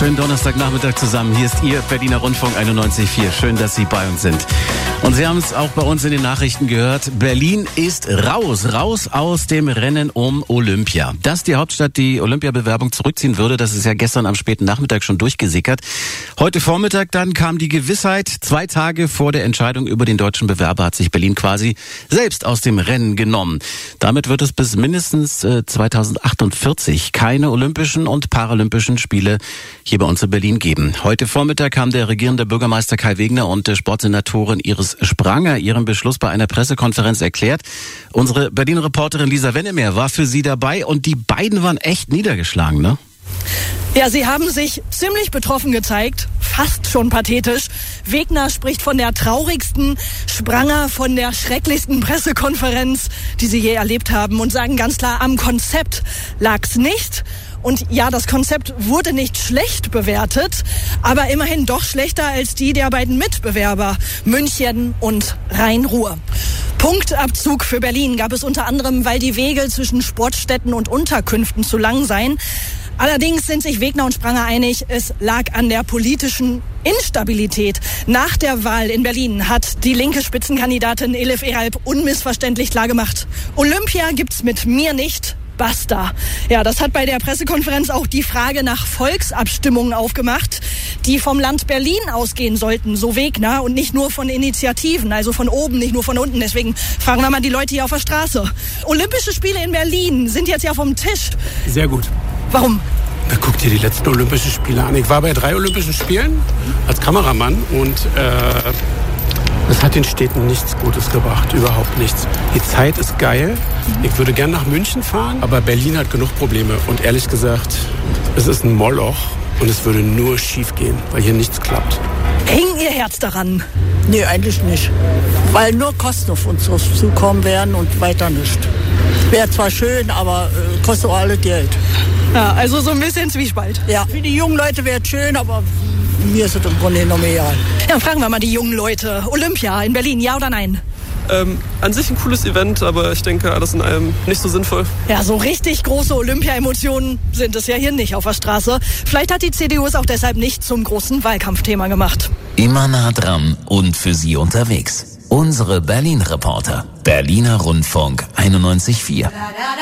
Schönen Donnerstagnachmittag zusammen. Hier ist Ihr Berliner Rundfunk 91.4. Schön, dass Sie bei uns sind. Und Sie haben es auch bei uns in den Nachrichten gehört. Berlin ist raus aus dem Rennen um Olympia. Dass die Hauptstadt die Olympiabewerbung zurückziehen würde, das ist ja gestern am späten Nachmittag schon durchgesickert. Heute Vormittag dann kam die Gewissheit. 2 Tage vor der Entscheidung über den deutschen Bewerber hat sich Berlin quasi selbst aus dem Rennen genommen. Damit wird es bis mindestens 2048 keine Olympischen und Paralympischen Spiele hier bei uns in Berlin geben. Heute Vormittag haben der regierende Bürgermeister Kai Wegner und Sportsenatorin Iris Spranger ihren Beschluss bei einer Pressekonferenz erklärt. Unsere Berlin-Reporterin Lisa Wennemer war für sie dabei und die beiden waren echt niedergeschlagen, ne? Ja, sie haben sich ziemlich betroffen gezeigt, fast schon pathetisch. Wegner spricht von der traurigsten, Spranger von der schrecklichsten Pressekonferenz, die sie je erlebt haben, und sagen ganz klar, am Konzept lag's nicht. Und ja, das Konzept wurde nicht schlecht bewertet, aber immerhin doch schlechter als die der beiden Mitbewerber, München und Rhein-Ruhr. Punktabzug für Berlin gab es unter anderem, weil die Wege zwischen Sportstätten und Unterkünften zu lang seien. Allerdings sind sich Wegner und Spranger einig, es lag an der politischen Instabilität. Nach der Wahl in Berlin hat die linke Spitzenkandidatin Elif Eralp unmissverständlich klargemacht: Olympia gibt's mit mir nicht. Basta. Ja, das hat bei der Pressekonferenz auch die Frage nach Volksabstimmungen aufgemacht, die vom Land Berlin ausgehen sollten, so Wegner, und nicht nur von Initiativen, also von oben, nicht nur von unten. Deswegen fragen wir mal die Leute hier auf der Straße. Olympische Spiele in Berlin sind jetzt ja vom Tisch. Sehr gut. Warum? Na, guck dir die letzten Olympischen Spiele an. Ich war bei 3 Olympischen Spielen als Kameramann und es hat den Städten nichts Gutes gebracht, überhaupt nichts. Die Zeit ist geil. Ich würde gern nach München fahren, aber Berlin hat genug Probleme. Und ehrlich gesagt, es ist ein Moloch und es würde nur schief gehen, weil hier nichts klappt. Hing Ihr Herz daran? Nee, eigentlich nicht. Weil nur Kosten auf uns zukommen werden und weiter nicht. Wäre zwar schön, aber kostet auch alles Geld. Ja, also so ein bisschen Zwiespalt. Ja, für die jungen Leute wäre es schön, aber mir ist es im Grunde genommen egal. Ja, fragen wir mal die jungen Leute. Olympia in Berlin, ja oder nein? An sich ein cooles Event, aber ich denke, alles in allem nicht so sinnvoll. Ja, so richtig große Olympia-Emotionen sind es ja hier nicht auf der Straße. Vielleicht hat die CDU es auch deshalb nicht zum großen Wahlkampfthema gemacht. Immer nah dran und für Sie unterwegs. Unsere Berlin-Reporter. Berliner Rundfunk 91.4.